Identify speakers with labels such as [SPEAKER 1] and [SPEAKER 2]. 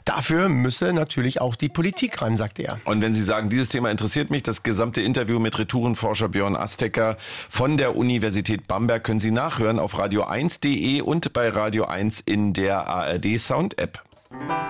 [SPEAKER 1] Dafür müsse natürlich auch die Politik ran, sagt er.
[SPEAKER 2] Und wenn Sie sagen, dieses Thema interessiert mich, das gesamte Interview mit Retourenforscher Björn Astecker von der Universität Bamberg können Sie nachhören auf radio1.de und bei Radio 1 in der ARD Sound App.